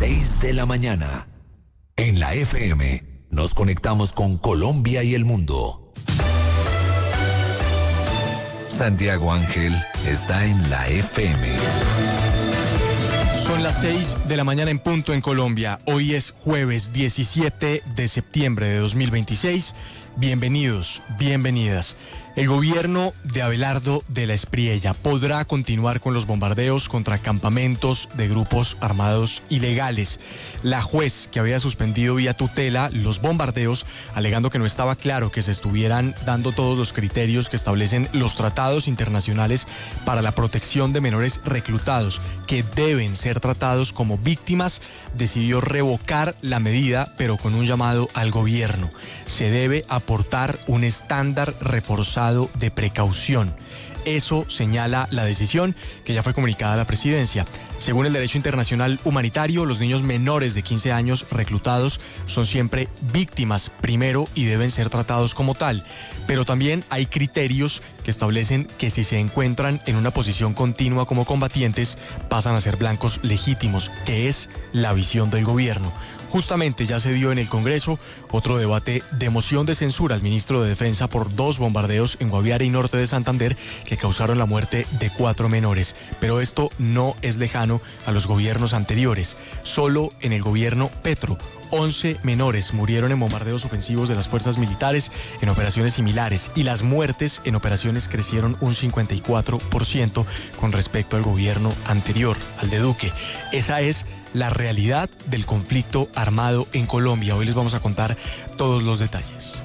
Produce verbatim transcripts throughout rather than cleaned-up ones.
seis de la mañana. En la F M nos conectamos con Colombia y el mundo. Santiago Ángel está en la F M. Son las seis de la mañana en punto en Colombia. Hoy es jueves diecisiete de septiembre de dos mil veintiséis. Bienvenidos, bienvenidas. El gobierno de Abelardo de la Espriella podrá continuar con los bombardeos contra campamentos de grupos armados ilegales. La juez que había suspendido vía tutela los bombardeos, alegando que no estaba claro que se estuvieran dando todos los criterios que establecen los tratados internacionales para la protección de menores reclutados, que deben ser tratados como víctimas, decidió revocar la medida, pero con un llamado al gobierno. Se debe aportar un estándar reforzado de precaución. Eso señala la decisión que ya fue comunicada a la presidencia. Según el derecho internacional humanitario, los niños menores de quince años reclutados son siempre víctimas primero y deben ser tratados como tal. Pero también hay criterios que establecen que si se encuentran en una posición continua como combatientes, pasan a ser blancos legítimos, que es la visión del gobierno. Justamente ya se dio en el Congreso otro debate de moción de censura al ministro de Defensa por dos bombardeos en Guaviare y norte de Santander que causaron la muerte de cuatro menores. Pero esto no es lejano a los gobiernos anteriores. Solo en el gobierno Petro, once menores murieron en bombardeos ofensivos de las fuerzas militares en operaciones similares, y las muertes en operaciones crecieron un cincuenta y cuatro por ciento con respecto al gobierno anterior, al de Duque. Esa es la realidad del conflicto armado en Colombia. Hoy les vamos a contar todos los detalles.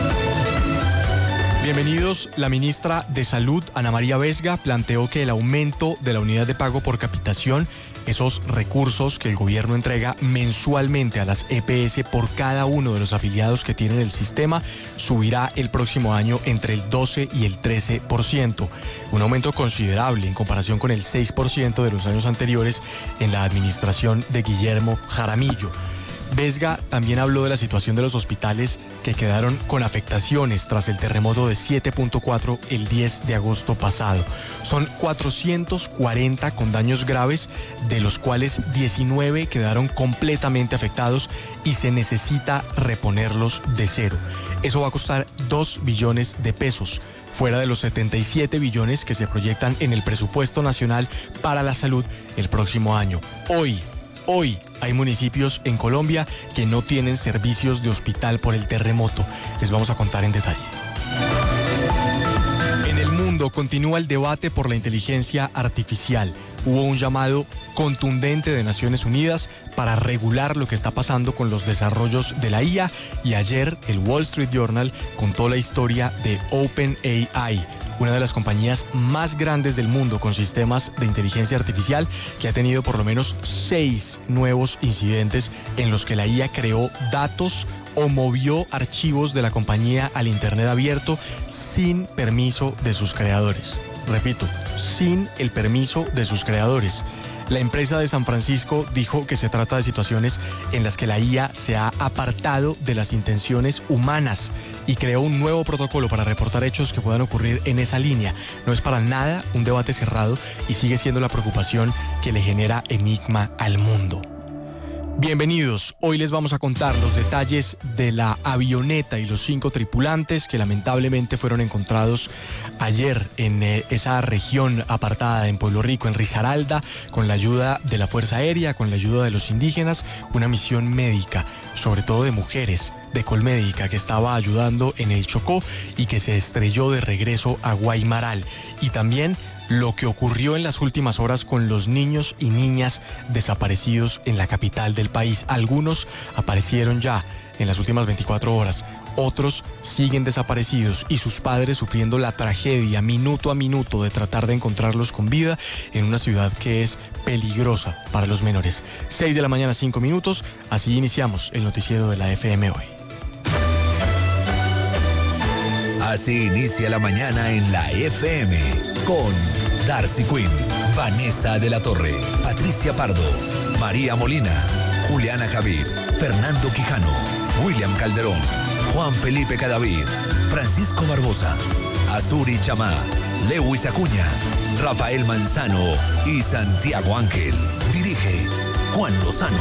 Bienvenidos. La ministra de Salud, Ana María Vesga, planteó que el aumento de la unidad de pago por capitación, esos recursos que el gobierno entrega mensualmente a las E P S por cada uno de los afiliados que tienen el sistema, subirá el próximo año entre el doce y el trece por ciento. Un aumento considerable en comparación con el seis por ciento de los años anteriores en la administración de Guillermo Jaramillo. Vesga también habló de la situación de los hospitales que quedaron con afectaciones tras el terremoto de siete punto cuatro el diez de agosto pasado. Son cuatrocientos cuarenta con daños graves, de los cuales diecinueve quedaron completamente afectados y se necesita reponerlos de cero. Eso va a costar dos billones de pesos, fuera de los setenta y siete billones que se proyectan en el presupuesto nacional para la salud el próximo año. Hoy, Hoy hay municipios en Colombia que no tienen servicios de hospital por el terremoto. Les vamos a contar en detalle. En el mundo continúa el debate por la inteligencia artificial. Hubo un llamado contundente de Naciones Unidas para regular lo que está pasando con los desarrollos de la I A, y ayer el Wall Street Journal contó la historia de OpenAI, una de las compañías más grandes del mundo con sistemas de inteligencia artificial, que ha tenido por lo menos seis nuevos incidentes en los que la I A creó datos o movió archivos de la compañía al Internet abierto sin permiso de sus creadores. Repito, sin el permiso de sus creadores. La empresa de San Francisco dijo que se trata de situaciones en las que la I A se ha apartado de las intenciones humanas y creó un nuevo protocolo para reportar hechos que puedan ocurrir en esa línea. No es para nada un debate cerrado y sigue siendo la preocupación que le genera enigma al mundo. Bienvenidos. Hoy les vamos a contar los detalles de la avioneta y los cinco tripulantes que lamentablemente fueron encontrados ayer en eh, esa región apartada en Pueblo Rico, en Risaralda, con la ayuda de la Fuerza Aérea, con la ayuda de los indígenas, una misión médica, sobre todo de mujeres, de Colmédica, que estaba ayudando en el Chocó y que se estrelló de regreso a Guaymaral. Y también lo que ocurrió en las últimas horas con los niños y niñas desaparecidos en la capital del país. Algunos aparecieron ya en las últimas veinticuatro horas, otros siguen desaparecidos y sus padres sufriendo la tragedia minuto a minuto de tratar de encontrarlos con vida en una ciudad que es peligrosa para los menores. seis de la mañana, cinco minutos, así iniciamos el noticiero de la F M hoy. Así inicia la mañana en la F M con Darcy Quinn, Vanessa de la Torre, Patricia Pardo, María Molina, Juliana Javid, Fernando Quijano, William Calderón, Juan Felipe Cadavid, Francisco Barbosa, Azuri Chamá, Lewis Acuña, Rafael Manzano y Santiago Ángel. Dirige Juan Lozano.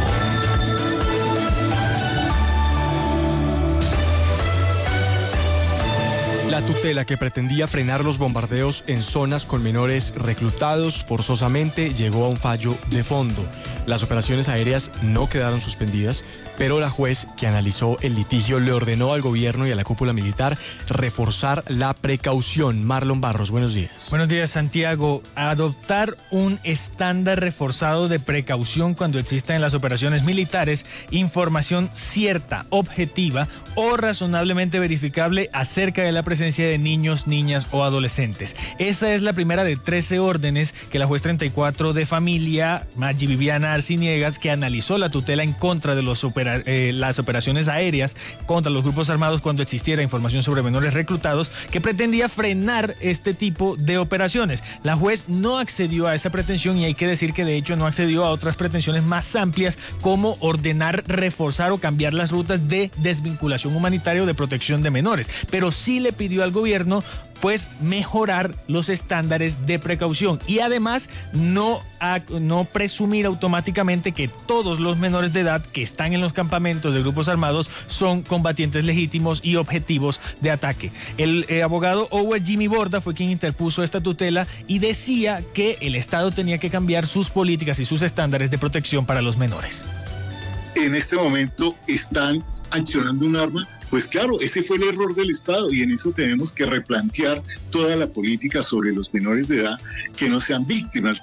La tutela que pretendía frenar los bombardeos en zonas con menores reclutados forzosamente llegó a un fallo de fondo. Las operaciones aéreas no quedaron suspendidas, pero la juez que analizó el litigio le ordenó al gobierno y a la cúpula militar reforzar la precaución. Marlon Barros, buenos días. Buenos días, Santiago. Adoptar un estándar reforzado de precaución cuando exista en las operaciones militares información cierta, objetiva o razonablemente verificable acerca de la presencia de niños, niñas o adolescentes. Esa es la primera de trece órdenes que la juez treinta y cuatro de familia, Maggi Viviana Arciniegas, que analizó la tutela en contra de los opera, eh, las operaciones aéreas contra los grupos armados cuando existiera información sobre menores reclutados, que pretendía frenar este tipo de operaciones. La juez no accedió a esa pretensión y hay que decir que de hecho no accedió a otras pretensiones más amplias como ordenar, reforzar o cambiar las rutas de desvinculación humanitaria o de protección de menores, pero sí le pidió al gobierno pues mejorar los estándares de precaución y además no, a, no presumir automáticamente que todos los menores de edad que están en los campamentos de grupos armados son combatientes legítimos y objetivos de ataque. El eh, abogado Howard Jimmy Borda fue quien interpuso esta tutela y decía que el Estado tenía que cambiar sus políticas y sus estándares de protección para los menores. En este momento están accionando un arma. Pues claro, ese fue el error del Estado y en eso tenemos que replantear toda la política sobre los menores de edad que no sean víctimas.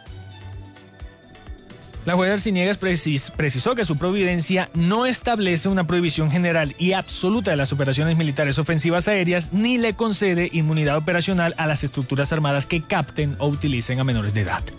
La jueza Arciniegas precis, precisó que su providencia no establece una prohibición general y absoluta de las operaciones militares ofensivas aéreas ni le concede inmunidad operacional a las estructuras armadas que capten o utilicen a menores de edad.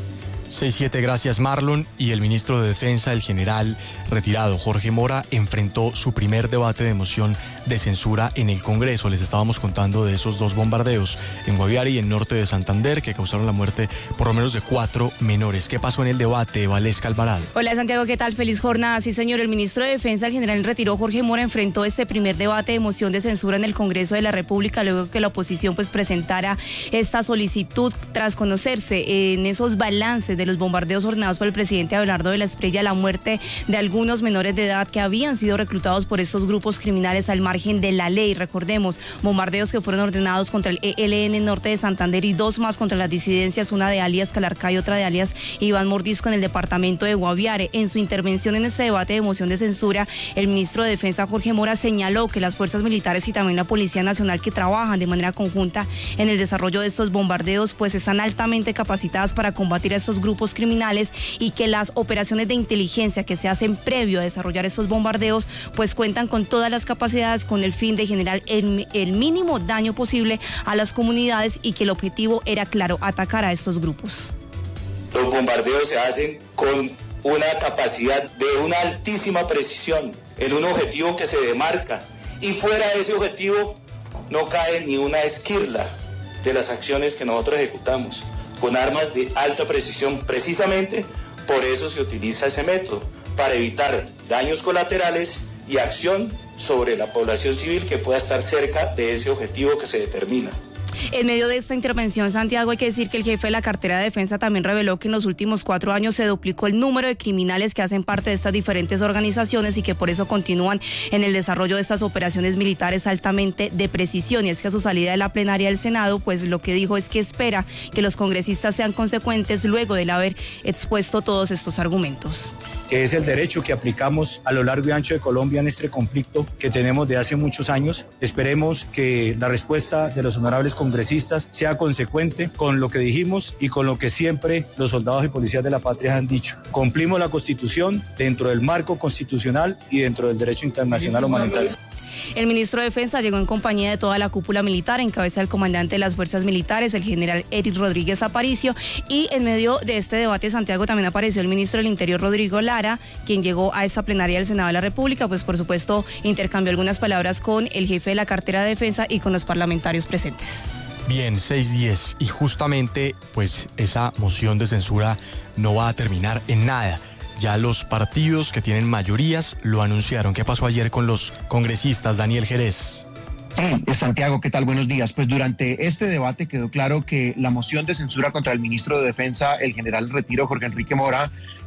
seis siete, gracias Marlon. Y el ministro de Defensa, el general retirado Jorge Mora, enfrentó su primer debate de moción de censura en el Congreso. Les estábamos contando de esos dos bombardeos en Guaviare y en norte de Santander que causaron la muerte por lo menos de cuatro menores. ¿Qué pasó en el debate, Valesca Alvarado? Hola Santiago, ¿qué tal? Feliz jornada. Sí señor, el ministro de Defensa, el general retirado Jorge Mora, enfrentó este primer debate de moción de censura en el Congreso de la República luego que la oposición pues presentara esta solicitud tras conocerse en esos balances de los bombardeos ordenados por el presidente Abelardo de la Espriella, la muerte de algunos menores de edad que habían sido reclutados por estos grupos criminales al margen de la ley. Recordemos, bombardeos que fueron ordenados contra el E L N norte de Santander y dos más contra las disidencias, una de alias Calarcá y otra de alias Iván Mordisco en el departamento de Guaviare. En su intervención en este debate de moción de censura, el ministro de Defensa Jorge Mora señaló que las fuerzas militares y también la Policía Nacional que trabajan de manera conjunta en el desarrollo de estos bombardeos pues están altamente capacitadas para combatir a estos grupos criminales y que las operaciones de inteligencia que se hacen previo a desarrollar estos bombardeos pues cuentan con todas las capacidades con el fin de generar el, el mínimo daño posible a las comunidades y que el objetivo era claro, atacar a estos grupos. Los bombardeos se hacen con una capacidad de una altísima precisión en un objetivo que se demarca y fuera de ese objetivo no cae ni una esquirla de las acciones que nosotros ejecutamos con armas de alta precisión. Precisamente por eso se utiliza ese método, para evitar daños colaterales y acción sobre la población civil que pueda estar cerca de ese objetivo que se determina. En medio de esta intervención, Santiago, hay que decir que el jefe de la cartera de defensa también reveló que en los últimos cuatro años se duplicó el número de criminales que hacen parte de estas diferentes organizaciones y que por eso continúan en el desarrollo de estas operaciones militares altamente de precisión. Y es que a su salida de la plenaria del Senado, pues lo que dijo es que espera que los congresistas sean consecuentes luego de haber expuesto todos estos argumentos. Que es el derecho que aplicamos a lo largo y ancho de Colombia en este conflicto que tenemos de hace muchos años. Esperemos que la respuesta de los honorables congresistas sea consecuente con lo que dijimos y con lo que siempre los soldados y policías de la patria han dicho. Cumplimos la Constitución dentro del marco constitucional y dentro del derecho internacional humanitario. El ministro de Defensa llegó en compañía de toda la cúpula militar, en cabeza del comandante de las fuerzas militares, el general Eric Rodríguez Aparicio, y en medio de este debate, Santiago, también apareció el ministro del Interior, Rodrigo Lara, quien llegó a esta plenaria del Senado de la República, pues por supuesto intercambió algunas palabras con el jefe de la cartera de defensa y con los parlamentarios presentes. Bien, seis diez, y justamente pues esa moción de censura no va a terminar en nada. Ya los partidos que tienen mayorías lo anunciaron. ¿Qué pasó ayer con los congresistas? Daniel Jerez. Sí, Santiago, ¿qué tal? Buenos días. Pues durante este debate quedó claro que la moción de censura contra el ministro de Defensa, el general en retiro Jorge Enrique Mora,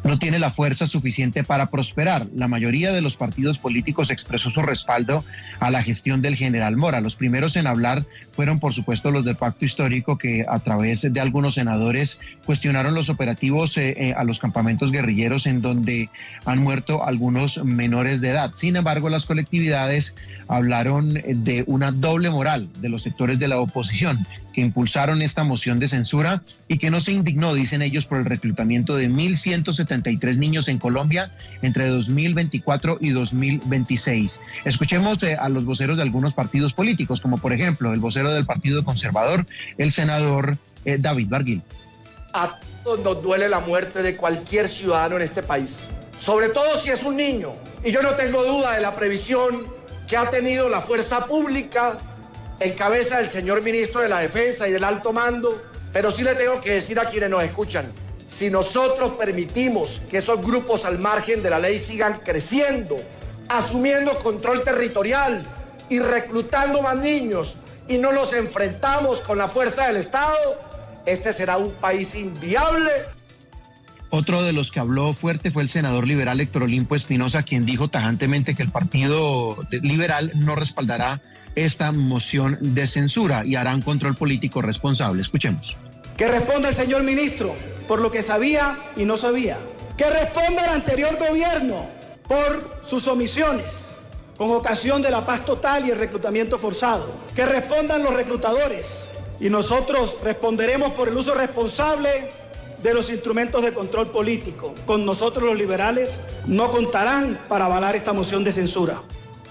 no tiene la fuerza suficiente para prosperar. La mayoría de los partidos políticos expresó su respaldo a la gestión del general Mora. Los primeros en hablar fueron, por supuesto, los del Pacto Histórico, que a través de algunos senadores cuestionaron los operativos eh, eh, a los campamentos guerrilleros en donde han muerto algunos menores de edad. Sin embargo, las colectividades hablaron de una doble moral de los sectores de la oposición que impulsaron esta moción de censura y que no se indignó, dicen ellos, por el reclutamiento de mil ciento setenta y tres niños en Colombia entre dos mil veinticuatro y dos mil veintiséis. Escuchemos eh, a los voceros de algunos partidos políticos, como por ejemplo el vocero del Partido Conservador, el senador eh, David Barguil. A todos nos duele la muerte de cualquier ciudadano en este país, sobre todo si es un niño. Y yo no tengo duda de la previsión que ha tenido la fuerza pública en cabeza del señor ministro de la Defensa y del alto mando, pero sí le tengo que decir a quienes nos escuchan, si nosotros permitimos que esos grupos al margen de la ley sigan creciendo, asumiendo control territorial y reclutando más niños, y no los enfrentamos con la fuerza del Estado, este será un país inviable. Otro de los que habló fuerte fue el senador liberal Héctor Olimpo Espinosa, quien dijo tajantemente que el Partido Liberal no respaldará esta moción de censura y hará un control político responsable. Escuchemos. Que responda el señor ministro por lo que sabía y no sabía. Que responda el anterior gobierno por sus omisiones con ocasión de la paz total y el reclutamiento forzado. Que respondan los reclutadores y nosotros responderemos por el uso responsable de los instrumentos de control político. Con nosotros los liberales no contarán para avalar esta moción de censura.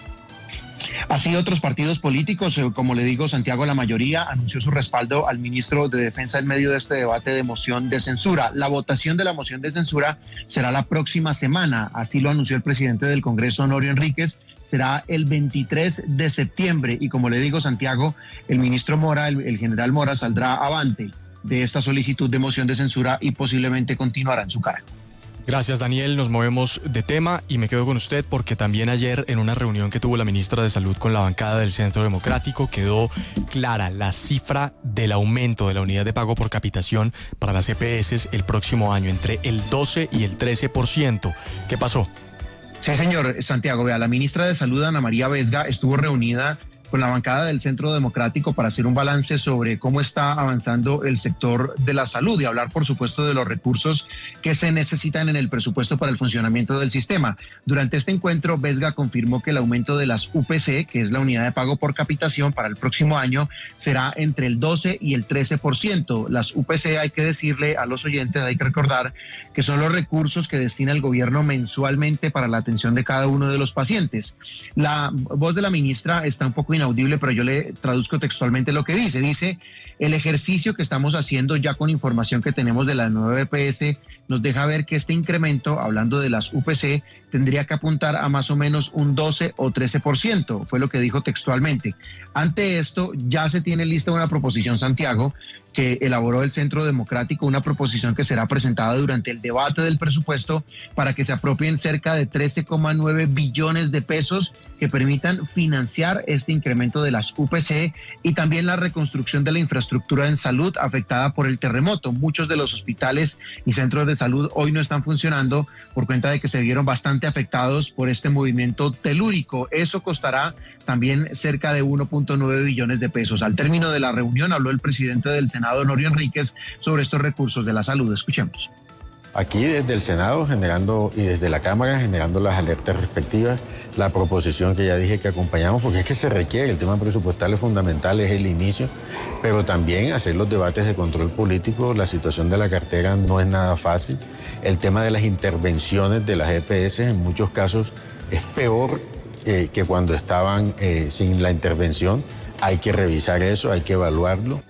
Así otros partidos políticos, como le digo, Santiago, la mayoría anunció su respaldo al ministro de Defensa en medio de este debate de moción de censura. La votación de la moción de censura será la próxima semana, así lo anunció el presidente del Congreso, Honorio Enríquez. Será el veintitrés de septiembre y, como le digo, Santiago, el ministro Mora, el, el general Mora, saldrá avante de esta solicitud de moción de censura y posiblemente continuará en su cargo. Gracias, Daniel. Nos movemos de tema y me quedo con usted porque también ayer en una reunión que tuvo la ministra de Salud con la bancada del Centro Democrático quedó clara la cifra del aumento de la unidad de pago por capitación para las E P S el próximo año, entre el doce y el trece por ciento. ¿Qué pasó? Sí, señor Santiago. Vea, la ministra de Salud, Ana María Vesga, estuvo reunida con la bancada del Centro Democrático para hacer un balance sobre cómo está avanzando el sector de la salud y hablar, por supuesto, de los recursos que se necesitan en el presupuesto para el funcionamiento del sistema. Durante este encuentro, Vesga confirmó que el aumento de las U P C, que es la unidad de pago por capitación para el próximo año, será entre el doce y el trece por ciento. Las U P C, hay que decirle a los oyentes, hay que recordar que son los recursos que destina el gobierno mensualmente para la atención de cada uno de los pacientes. La voz de la ministra está un poco inaudible, pero yo le traduzco textualmente lo que dice. Dice, el ejercicio que estamos haciendo ya con información que tenemos de la nueva E P S nos deja ver que este incremento, hablando de las U P C, tendría que apuntar a más o menos un doce o trece por ciento, fue lo que dijo textualmente. Ante esto, ya se tiene lista una proposición, Santiago, que elaboró el Centro Democrático, una proposición que será presentada durante el debate del presupuesto para que se apropien cerca de trece coma nueve billones de pesos que permitan financiar este incremento de las U P C y también la reconstrucción de la infraestructura en salud afectada por el terremoto. Muchos de los hospitales y centros de salud hoy no están funcionando por cuenta de que se vieron bastante afectados por este movimiento telúrico. Eso costará también cerca de uno punto nueve billones de pesos. Al término de la reunión habló el presidente del Senado, Honorio Enríquez, sobre estos recursos de la salud. Escuchemos. Aquí desde el Senado generando y desde la Cámara generando las alertas respectivas, la proposición que ya dije que acompañamos, porque es que se requiere, el tema presupuestal es fundamental, es el inicio, pero también hacer los debates de control político. La situación de la cartera no es nada fácil, el tema de las intervenciones de las E P S en muchos casos es peor eh, que cuando estaban eh, sin la intervención. Hay que revisar eso, hay que evaluarlo.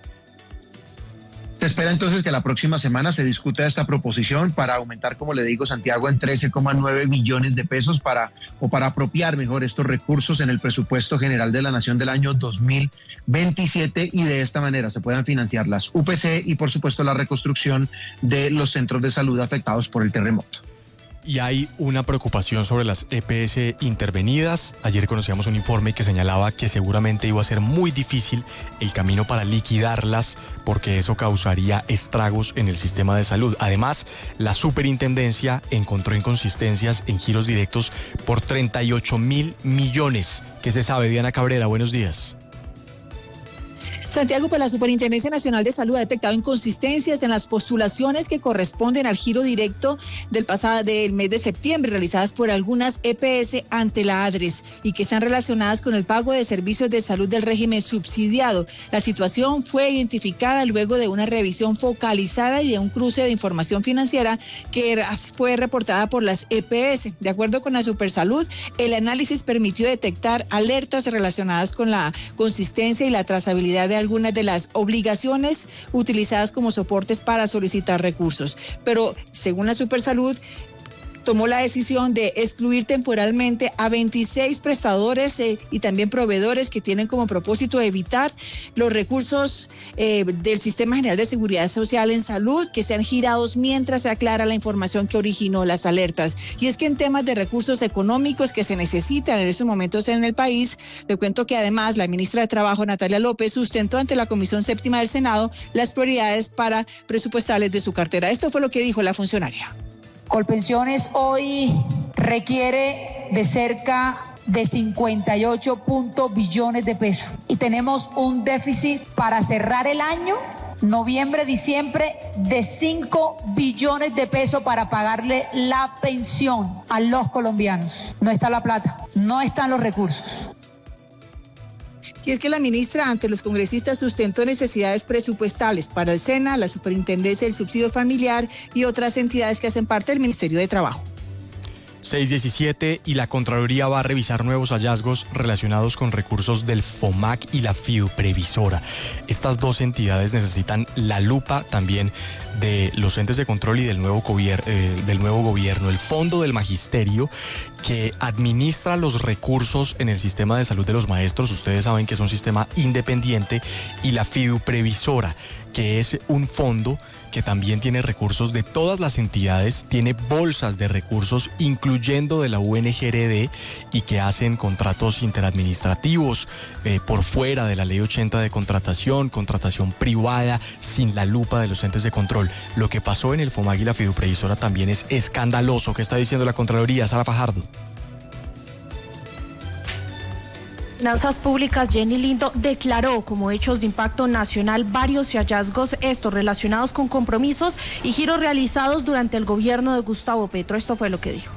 Se espera entonces que la próxima semana se discuta esta proposición para aumentar, como le digo, Santiago, en trece coma nueve billones de pesos para o para apropiar mejor estos recursos en el presupuesto general de la Nación del año dos mil veintisiete y de esta manera se puedan financiar las U P C y, por supuesto, la reconstrucción de los centros de salud afectados por el terremoto. Y hay una preocupación sobre las E P S intervenidas. Ayer conocíamos un informe que señalaba que seguramente iba a ser muy difícil el camino para liquidarlas porque eso causaría estragos en el sistema de salud. Además, la superintendencia encontró inconsistencias en giros directos por treinta y ocho mil millones. ¿Qué se sabe? Diana Cabrera, buenos días. Santiago, pues la Superintendencia Nacional de Salud ha detectado inconsistencias en las postulaciones que corresponden al giro directo del pasado del mes de septiembre realizadas por algunas E P S ante la ADRES y que están relacionadas con el pago de servicios de salud del régimen subsidiado. La situación fue identificada luego de una revisión focalizada y de un cruce de información financiera que fue reportada por las E P S. De acuerdo con la Supersalud, el análisis permitió detectar alertas relacionadas con la consistencia y la trazabilidad de algunas de las obligaciones utilizadas como soportes para solicitar recursos. Pero según la Supersalud, tomó la decisión de excluir temporalmente a veintiséis prestadores eh, y también proveedores que tienen como propósito evitar los recursos eh, del Sistema General de Seguridad Social en Salud que sean girados mientras se aclara la información que originó las alertas. Y es que en temas de recursos económicos que se necesitan en estos momentos en el país, le cuento que además la ministra de Trabajo, Natalia López, sustentó ante la Comisión Séptima del Senado las prioridades para presupuestales de su cartera. Esto fue lo que dijo la funcionaria. Colpensiones hoy requiere de cerca de cincuenta y ocho billones de pesos y tenemos un déficit para cerrar el año, noviembre, diciembre, de cinco billones de pesos para pagarle la pensión a los colombianos. No está la plata, no están los recursos. Y es que la ministra ante los congresistas sustentó necesidades presupuestales para el SENA, la Superintendencia del Subsidio Familiar y otras entidades que hacen parte del Ministerio de Trabajo. seis diecisiete y la Contraloría va a revisar nuevos hallazgos relacionados con recursos del FOMAC y la Fiduprevisora. Estas dos entidades necesitan la lupa también de los entes de control y del nuevo, gobier- eh, del nuevo gobierno. El Fondo del Magisterio, que administra los recursos en el sistema de salud de los maestros, ustedes saben que es un sistema independiente, y la Fiduprevisora, que es un fondo que también tiene recursos de todas las entidades, tiene bolsas de recursos, incluyendo de la U N G R D, y que hacen contratos interadministrativos eh, por fuera de la ley ochenta de contratación, contratación privada, sin la lupa de los entes de control. Lo que pasó en el FOMAC y la Fiduprevisora también es escandaloso. ¿Qué está diciendo la Contraloría? Sara Fajardo. Finanzas Públicas, Jenny Lindo, declaró como hechos de impacto nacional varios hallazgos, estos relacionados con compromisos y giros realizados durante el gobierno de Gustavo Petro. Esto fue lo que dijo.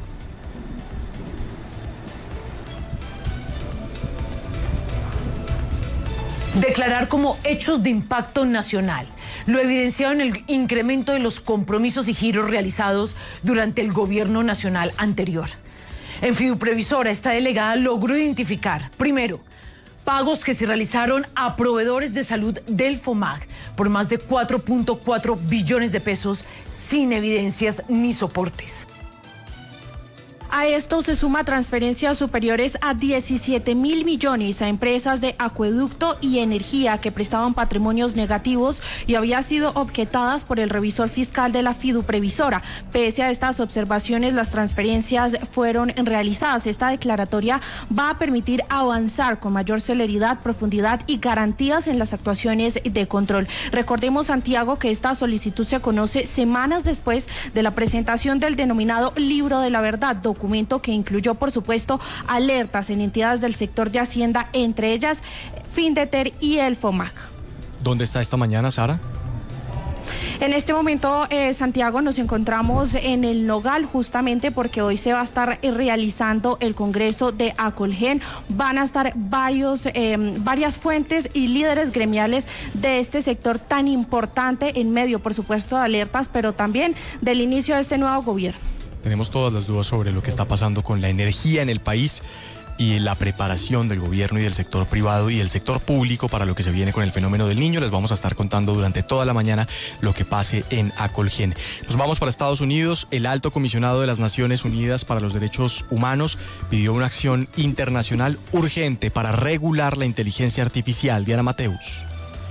Declarar como hechos de impacto nacional lo evidenciado en el incremento de los compromisos y giros realizados durante el gobierno nacional anterior. En Fiduprevisora, esta delegada logró identificar, primero, pagos que se realizaron a proveedores de salud del FOMAC por más de cuatro punto cuatro billones de pesos sin evidencias ni soportes. A esto se suma transferencias superiores a diecisiete mil millones a empresas de acueducto y energía que prestaban patrimonios negativos y había sido objetadas por el revisor fiscal de la Fiduprevisora. Pese a estas observaciones, las transferencias fueron realizadas. Esta declaratoria va a permitir avanzar con mayor celeridad, profundidad y garantías en las actuaciones de control. Recordemos, Santiago, que esta solicitud se conoce semanas después de la presentación del denominado Libro de la Verdad, documento que incluyó, por supuesto, alertas en entidades del sector de Hacienda, entre ellas Findeter y el FOMAC. ¿Dónde está esta mañana, Sara? En este momento, eh, Santiago, nos encontramos en el Nogal justamente porque hoy se va a estar realizando el Congreso de Acolgen. Van a estar varios, eh, varias fuentes y líderes gremiales de este sector tan importante en medio, por supuesto, de alertas, pero también del inicio de este nuevo gobierno. Tenemos todas las dudas sobre lo que está pasando con la energía en el país y la preparación del gobierno y del sector privado y del sector público para lo que se viene con el fenómeno del Niño. Les vamos a estar contando durante toda la mañana lo que pase en Acolgen. Nos vamos para Estados Unidos. El alto comisionado de las Naciones Unidas para los Derechos Humanos pidió una acción internacional urgente para regular la inteligencia artificial. Diana Mateus.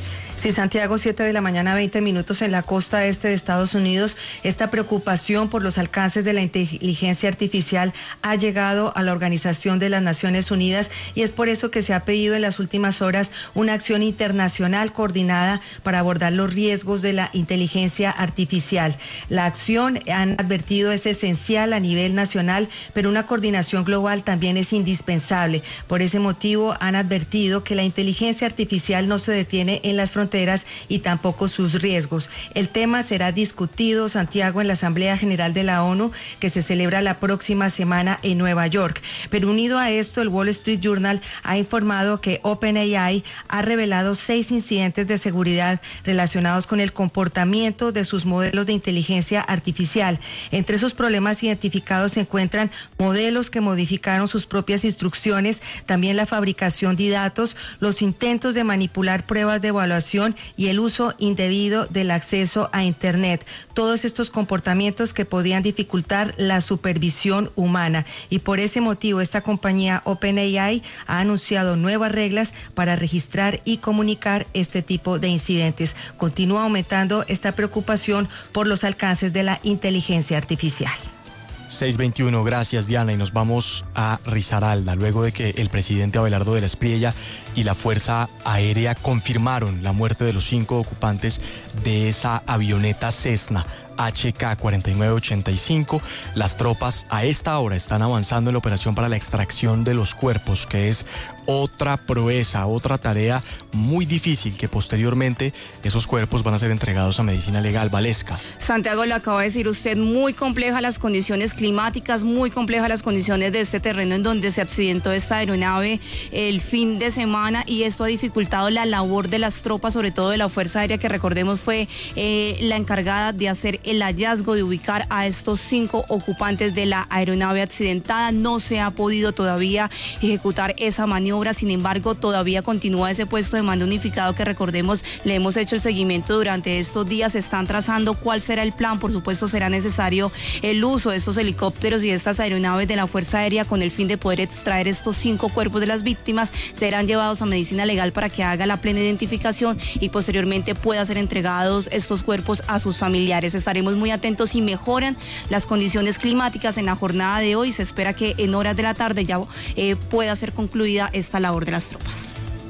Sí, Santiago, siete de la mañana, veinte minutos en la costa este de Estados Unidos. Esta preocupación por los alcances de la inteligencia artificial ha llegado a la Organización de las Naciones Unidas y es por eso que se ha pedido en las últimas horas una acción internacional coordinada para abordar los riesgos de la inteligencia artificial. La acción, han advertido, es esencial a nivel nacional, pero una coordinación global también es indispensable. Por ese motivo, han advertido que la inteligencia artificial no se detiene en las fronteras fronteras y tampoco sus riesgos. El tema será discutido, Santiago, en la Asamblea General de la ONU, que se celebra la próxima semana en Nueva York. Pero unido a esto, el Wall Street Journal ha informado que OpenAI ha revelado seis incidentes de seguridad relacionados con el comportamiento de sus modelos de inteligencia artificial. Entre esos problemas identificados se encuentran modelos que modificaron sus propias instrucciones, también la fabricación de datos, los intentos de manipular pruebas de evaluación y el uso indebido del acceso a Internet. Todos estos comportamientos que podían dificultar la supervisión humana. Y por ese motivo, esta compañía OpenAI ha anunciado nuevas reglas para registrar y comunicar este tipo de incidentes. Continúa aumentando esta preocupación por los alcances de la inteligencia artificial. seis veintiuno, gracias Diana, y nos vamos a Risaralda, luego de que el presidente Abelardo de la Espriella y la Fuerza Aérea confirmaron la muerte de los cinco ocupantes de esa avioneta Cessna H K cuarenta y nueve ochenta y cinco. Las tropas a esta hora están avanzando en la operación para la extracción de los cuerpos, que es otra proeza, otra tarea muy difícil, que posteriormente esos cuerpos van a ser entregados a medicina legal. Valesca. Santiago, lo acaba de decir usted, muy complejas las condiciones climáticas, muy complejas las condiciones de este terreno en donde se accidentó esta aeronave el fin de semana, y esto ha dificultado la labor de las tropas, sobre todo de la Fuerza Aérea, que recordemos fue eh, la encargada de hacer el hallazgo, de ubicar a estos cinco ocupantes de la aeronave accidentada. No se ha podido todavía ejecutar esa maniobra, sin embargo todavía continúa ese puesto de mando unificado que, recordemos, le hemos hecho el seguimiento durante estos días. Se están trazando cuál será el plan. Por supuesto será necesario el uso de estos helicópteros y de estas aeronaves de la Fuerza Aérea con el fin de poder extraer estos cinco cuerpos de las víctimas. Serán llevados a medicina legal para que haga la plena identificación y posteriormente pueda ser entregados estos cuerpos a sus familiares. Estaremos muy atentos si mejoran las condiciones climáticas en la jornada de hoy. Se espera que en horas de la tarde ya eh, pueda ser concluida esta labor de las tropas.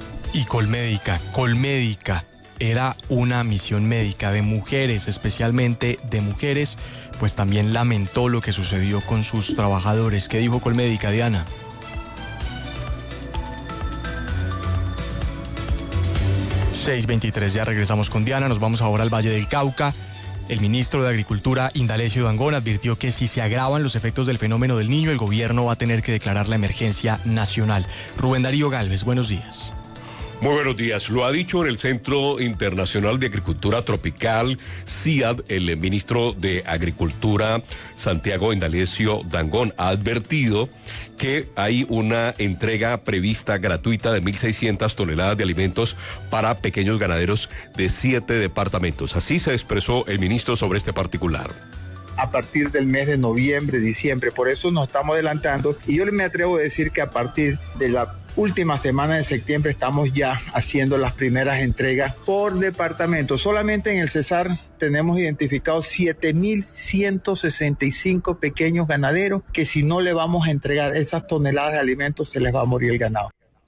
Y Colmédica, Colmédica era una misión médica de mujeres, especialmente de mujeres, pues también lamentó lo que sucedió con sus trabajadores. ¿Qué dijo Colmédica, Diana? seis veintitrés, ya regresamos con Diana, nos vamos ahora al Valle del Cauca. El ministro de Agricultura, Indalecio Dangond, advirtió que si se agravan los efectos del fenómeno del Niño, el gobierno va a tener que declarar la emergencia nacional. Rubén Darío Gálvez, buenos días. Muy buenos días. Lo ha dicho en el Centro Internacional de Agricultura Tropical, C I A D, el ministro de Agricultura, Santiago Indalecio Dangond, ha advertido que hay una entrega prevista gratuita de mil seiscientas toneladas de alimentos para pequeños ganaderos de siete departamentos. Así se expresó el ministro sobre este particular. A partir del mes de noviembre, diciembre, por eso nos estamos adelantando, y yo me atrevo a decir que a partir de la última semana de septiembre estamos ya haciendo las primeras entregas por departamento. Solamente en el Cesar tenemos identificados siete mil ciento sesenta y cinco pequeños ganaderos que si no le vamos a entregar esas toneladas de alimentos se les va a morir el ganado.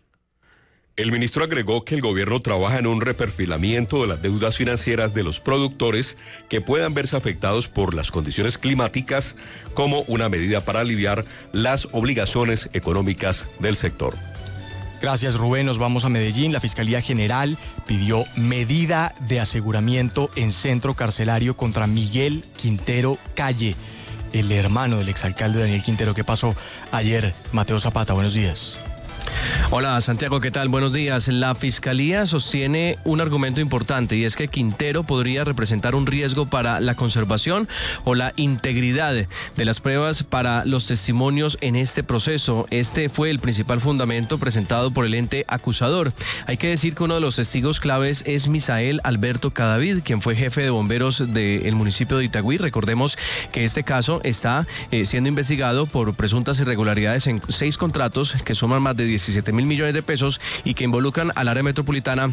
El ministro agregó que el gobierno trabaja en un reperfilamiento de las deudas financieras de los productores que puedan verse afectados por las condiciones climáticas como una medida para aliviar las obligaciones económicas del sector. Gracias, Rubén. Nos vamos a Medellín. La Fiscalía General pidió medida de aseguramiento en centro carcelario contra Miguel Quintero Calle, el hermano del exalcalde Daniel Quintero. ¿Qué pasó ayer? Mateo Zapata, buenos días. Hola Santiago, ¿qué tal? Buenos días. La Fiscalía sostiene un argumento importante y es que Quintero podría representar un riesgo para la conservación o la integridad de las pruebas para los testimonios en este proceso. Este fue el principal fundamento presentado por el ente acusador. Hay que decir que uno de los testigos claves es Misael Alberto Cadavid, quien fue jefe de bomberos del municipio de Itagüí. Recordemos que este caso está eh, siendo investigado por presuntas irregularidades en seis contratos que suman más de diecisiete mil millones de pesos y que involucran al área metropolitana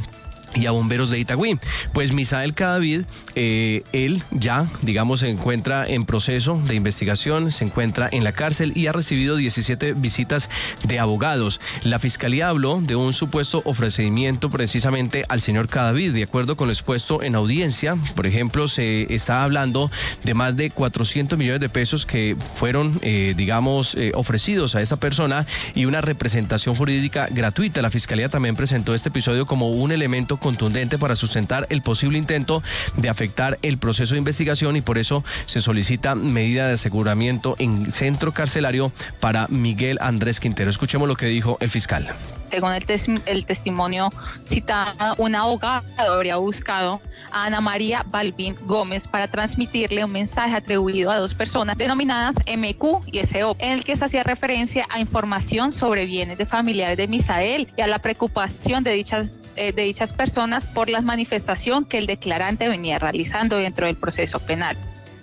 y a bomberos de Itagüí. Pues Misael Cadavid, eh, él ya, digamos, se encuentra en proceso de investigación, se encuentra en la cárcel y ha recibido diecisiete visitas de abogados. La fiscalía habló de un supuesto ofrecimiento precisamente al señor Cadavid. De acuerdo con lo expuesto en audiencia, por ejemplo, se está hablando de más de cuatrocientos millones de pesos que fueron, eh, digamos, eh, ofrecidos a esta persona y una representación jurídica gratuita. La fiscalía también presentó este episodio como un elemento contundente para sustentar el posible intento de afectar el proceso de investigación y por eso se solicita medida de aseguramiento en centro carcelario para Miguel Andrés Quintero. Escuchemos lo que dijo el fiscal. Según el, tes el testimonio citado, un abogado habría buscado a Ana María Balbín Gómez para transmitirle un mensaje atribuido a dos personas denominadas M Q y S O, en el que se hacía referencia a información sobre bienes de familiares de Misael y a la preocupación de dichas eh, de dichas personas por la manifestación que el declarante venía realizando dentro del proceso penal.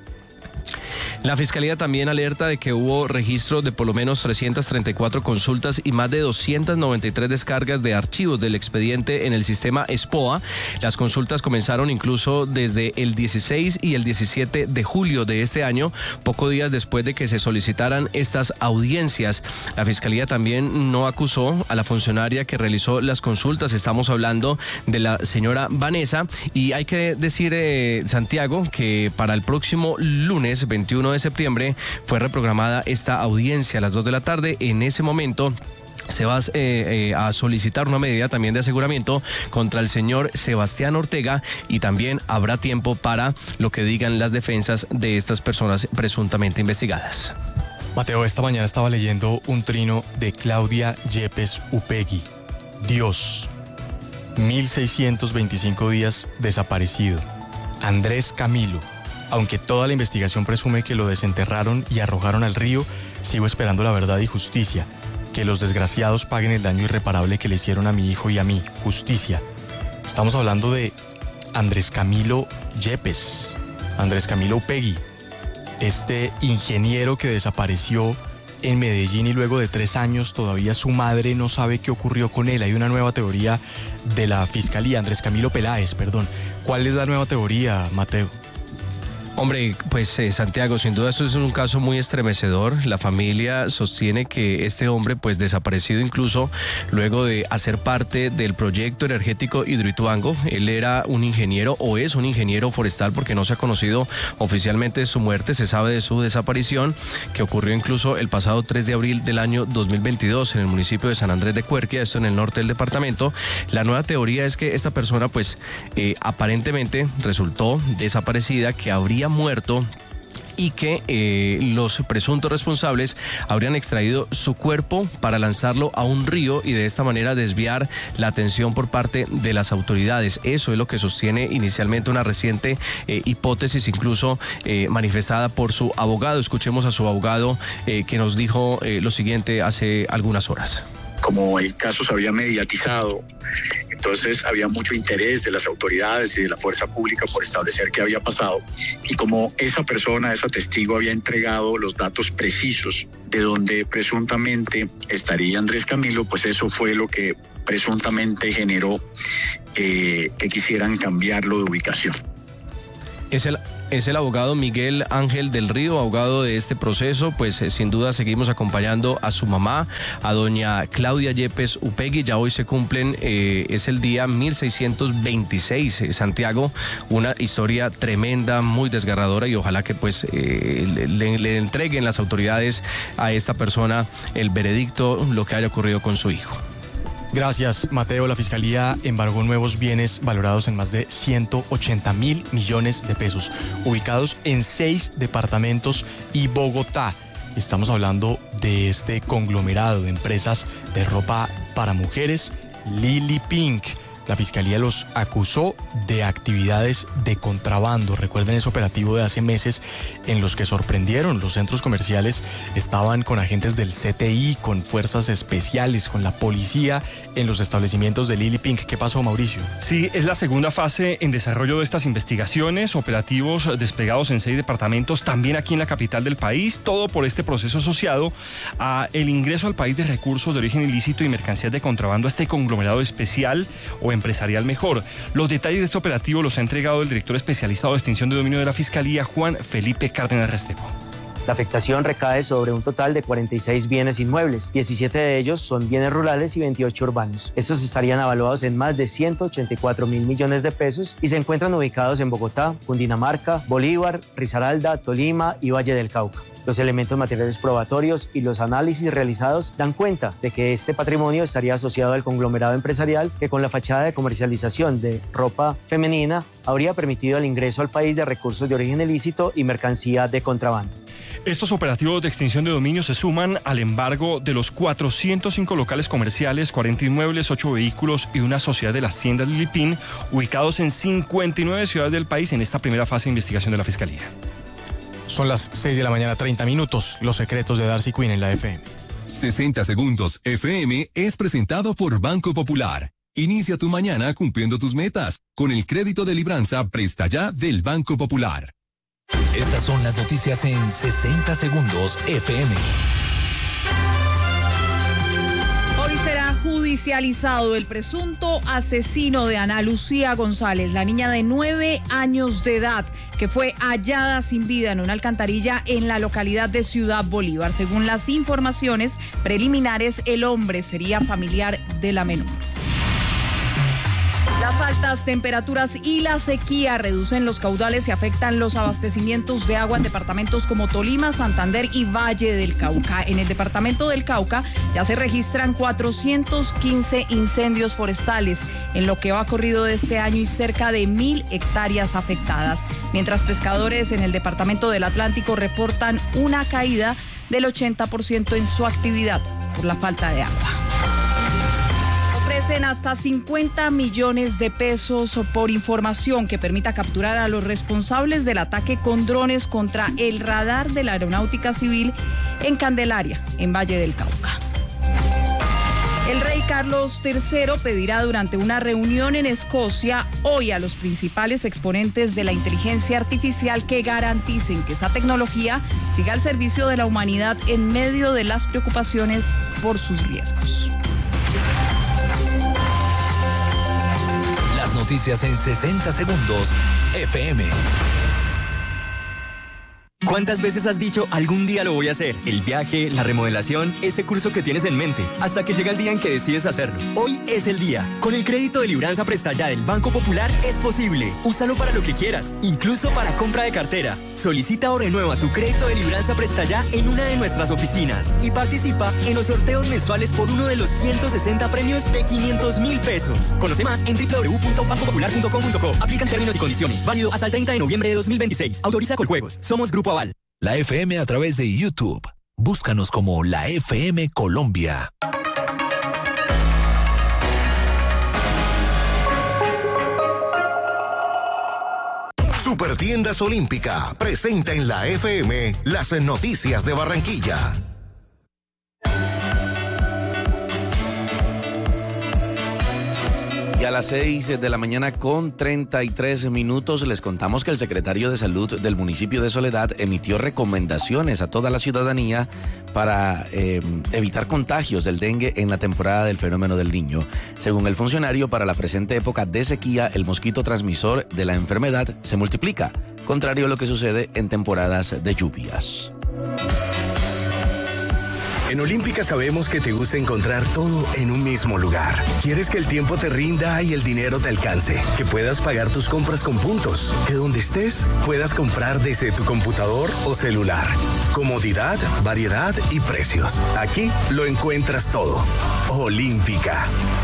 La Fiscalía también alerta de que hubo registro de por lo menos trescientas treinta y cuatro consultas y más de doscientas noventa y tres descargas de archivos del expediente en el sistema SPOA. Las consultas comenzaron incluso desde el dieciséis y el diecisiete de julio de este año, pocos días después de que se solicitaran estas audiencias. La Fiscalía también no acusó a la funcionaria que realizó las consultas. Estamos hablando de la señora Vanessa y hay que decir, eh, Santiago, que para el próximo lunes veintiuno de septiembre fue reprogramada esta audiencia a las dos de la tarde. En ese momento se va eh, eh, a solicitar una medida también de aseguramiento contra el señor Sebastián Ortega y también habrá tiempo para lo que digan las defensas de estas personas presuntamente investigadas. Mateo, esta mañana estaba leyendo un trino de Claudia Yepes Upegui. Dios, mil seiscientos veinticinco días desaparecido. Andrés Camilo. Aunque toda la investigación presume que lo desenterraron y arrojaron al río, sigo esperando la verdad y justicia. Que los desgraciados paguen el daño irreparable que le hicieron a mi hijo y a mí. Justicia. Estamos hablando de Andrés Camilo Yepes, Andrés Camilo Upegui, este ingeniero que desapareció en Medellín y luego de tres años todavía su madre no sabe qué ocurrió con él. Hay una nueva teoría de la Fiscalía. Andrés Camilo Peláez, perdón. ¿Cuál es la nueva teoría, Mateo? Hombre, pues eh, Santiago, sin duda esto es un caso muy estremecedor. La familia sostiene que este hombre, pues desaparecido incluso luego de hacer parte del proyecto energético Hidroituango. Él era un ingeniero o es un ingeniero forestal porque no se ha conocido oficialmente su muerte. Se sabe de su desaparición que ocurrió incluso el pasado tres de abril del año dos mil veintidós en el municipio de San Andrés de Cuerquia, esto en el norte del departamento. La nueva teoría es que esta persona pues eh, aparentemente resultó desaparecida, que habría muerto y que eh, los presuntos responsables habrían extraído su cuerpo para lanzarlo a un río y de esta manera desviar la atención por parte de las autoridades. Eso es lo que sostiene inicialmente una reciente eh, hipótesis, incluso eh, manifestada por su abogado. Escuchemos a su abogado eh, que nos dijo eh, lo siguiente hace algunas horas. Como el caso se había mediatizado, entonces había mucho interés de las autoridades y de la fuerza pública por establecer qué había pasado. Y como esa persona, ese testigo, había entregado los datos precisos de donde presuntamente estaría Andrés Camilo, pues eso fue lo que presuntamente generó eh, que quisieran cambiarlo de ubicación. Es el, es el abogado Miguel Ángel del Río, abogado de este proceso. Pues eh, sin duda seguimos acompañando a su mamá, a doña Claudia Yepes Upegui. Ya hoy se cumplen, eh, es el día mil seiscientos veintiséis, eh, Santiago. Una historia tremenda, muy desgarradora y ojalá que pues eh, le, le entreguen las autoridades a esta persona el veredicto, lo que haya ocurrido con su hijo. Gracias, Mateo. La Fiscalía embargó nuevos bienes valorados en más de ciento ochenta mil millones de pesos, ubicados en seis departamentos y Bogotá. Estamos hablando de este conglomerado de empresas de ropa para mujeres, Lily Pink. La Fiscalía los acusó de actividades de contrabando. Recuerden ese operativo de hace meses en los que sorprendieron. Los centros comerciales estaban con agentes del C T I, con fuerzas especiales, con la policía en los establecimientos de Lily Pink. ¿Qué pasó, Mauricio? Sí, es la segunda fase en desarrollo de estas investigaciones, operativos desplegados en seis departamentos, también aquí en la capital del país, todo por este proceso asociado a el ingreso al país de recursos de origen ilícito y mercancías de contrabando a este conglomerado especial o empresarial mejor. Los detalles de este operativo los ha entregado el director especializado de extinción de dominio de la Fiscalía, Juan Felipe Cárdenas Restrepo. La afectación recae sobre un total de cuarenta y seis bienes inmuebles, diecisiete de ellos son bienes rurales y veintiocho urbanos. Estos estarían avaluados en más de ciento ochenta y cuatro mil millones de pesos y se encuentran ubicados en Bogotá, Cundinamarca, Bolívar, Risaralda, Tolima y Valle del Cauca. Los elementos materiales probatorios y los análisis realizados dan cuenta de que este patrimonio estaría asociado al conglomerado empresarial que con la fachada de comercialización de ropa femenina habría permitido el ingreso al país de recursos de origen ilícito y mercancía de contrabando. Estos operativos de extinción de dominio se suman al embargo de los cuatrocientos cinco locales comerciales, cuarenta inmuebles, ocho vehículos y una sociedad de la Hacienda Lilipín, ubicados en cincuenta y nueve ciudades del país en esta primera fase de investigación de la Fiscalía. Son las seis de la mañana, treinta minutos. Los secretos de Darcy Quinn en la F M. sesenta segundos F M es presentado por Banco Popular. Inicia tu mañana cumpliendo tus metas con el crédito de libranza Presta Ya del Banco Popular. Estas son las noticias en sesenta segundos F M. Hoy será judicializado el presunto asesino de Ana Lucía González, la niña de nueve años de edad que fue hallada sin vida en una alcantarilla en la localidad de Ciudad Bolívar. Según las informaciones preliminares, el hombre sería familiar de la menor. Las altas temperaturas y la sequía reducen los caudales y afectan los abastecimientos de agua en departamentos como Tolima, Santander y Valle del Cauca. En el departamento del Cauca ya se registran cuatrocientos quince incendios forestales en lo que va corrido de este año y cerca de mil hectáreas afectadas, mientras pescadores en el departamento del Atlántico reportan una caída del ochenta por ciento en su actividad por la falta de agua. Ofrecen hasta cincuenta millones de pesos por información que permita capturar a los responsables del ataque con drones contra el radar de la Aeronáutica Civil en Candelaria, en Valle del Cauca. El rey Carlos tercero pedirá durante una reunión en Escocia hoy a los principales exponentes de la inteligencia artificial que garanticen que esa tecnología siga al servicio de la humanidad en medio de las preocupaciones por sus riesgos. Noticias en sesenta segundos F M. ¿Cuántas veces has dicho algún día lo voy a hacer? El viaje, la remodelación, ese curso que tienes en mente, hasta que llega el día en que decides hacerlo. Hoy es el día. Con el crédito de libranza Presta Ya del Banco Popular es posible. Úsalo para lo que quieras, incluso para compra de cartera. Solicita o renueva tu crédito de libranza Presta Ya en una de nuestras oficinas y participa en los sorteos mensuales por uno de los ciento sesenta premios de quinientos mil pesos. Conoce más en doble u doble u doble u punto banco popular punto com punto co. Aplican términos y condiciones. Válido hasta el treinta de noviembre de dos mil veintiséis. Autoriza Coljuegos. Somos Grupo Aval. La F M a través de YouTube. Búscanos como la F M Colombia. Supertiendas Olímpica presenta en la F M las noticias de Barranquilla. Y a las seis de la mañana con treinta y tres minutos les contamos que el secretario de Salud del municipio de Soledad emitió recomendaciones a toda la ciudadanía para eh, evitar contagios del dengue en la temporada del fenómeno del Niño. Según el funcionario, para la presente época de sequía, el mosquito transmisor de la enfermedad se multiplica, contrario a lo que sucede en temporadas de lluvias. En Olímpica sabemos que te gusta encontrar todo en un mismo lugar. Quieres que el tiempo te rinda y el dinero te alcance, que puedas pagar tus compras con puntos, que donde estés puedas comprar desde tu computador o celular. Comodidad, variedad y precios. Aquí lo encuentras todo. Olímpica.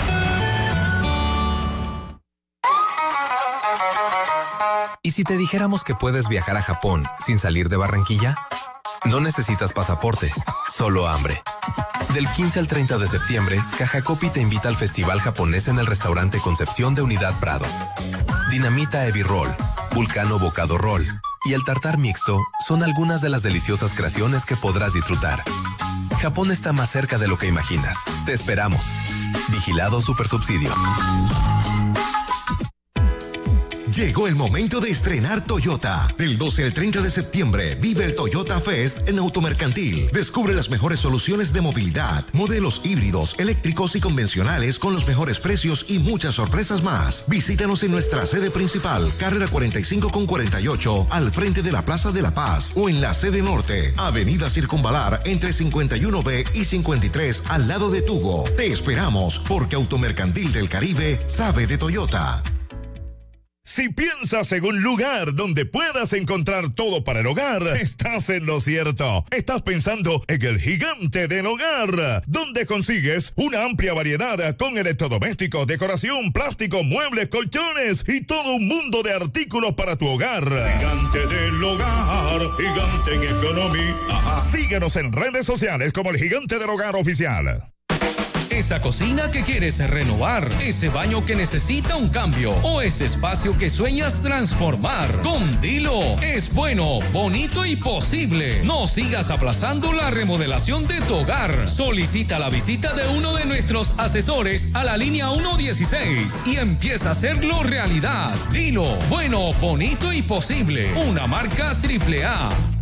¿Y si te dijéramos que puedes viajar a Japón sin salir de Barranquilla? No necesitas pasaporte, solo hambre. Del quince al treinta de septiembre, Caja Copi te invita al Festival Japonés en el restaurante Concepción de Unidad Prado. Dinamita Heavy Roll, Vulcano Bocado Roll y el tartar mixto son algunas de las deliciosas creaciones que podrás disfrutar. Japón está más cerca de lo que imaginas. Te esperamos. Vigilado Supersubsidio. Llegó el momento de estrenar Toyota. Del doce al treinta de septiembre, vive el Toyota Fest en Automercantil. Descubre las mejores soluciones de movilidad, modelos híbridos, eléctricos y convencionales con los mejores precios y muchas sorpresas más. Visítanos en nuestra sede principal, carrera cuarenta y cinco con cuarenta y ocho, al frente de la Plaza de la Paz, o en la sede norte, avenida Circunvalar, entre cincuenta y uno B y cincuenta y tres, al lado de Tugo. Te esperamos, porque Automercantil del Caribe sabe de Toyota. Si piensas en un lugar donde puedas encontrar todo para el hogar, estás en lo cierto. Estás pensando en el Gigante del Hogar, donde consigues una amplia variedad con electrodomésticos, decoración, plástico, muebles, colchones y todo un mundo de artículos para tu hogar. Gigante del Hogar, gigante en economía. Síguenos en redes sociales como el Gigante del Hogar Oficial. Esa cocina que quieres renovar, ese baño que necesita un cambio o ese espacio que sueñas transformar. Con Dilo es bueno, bonito y posible. No sigas aplazando la remodelación de tu hogar. Solicita la visita de uno de nuestros asesores a la línea uno dieciséis y empieza a hacerlo realidad. Dilo, bueno, bonito y posible. Una marca triple A.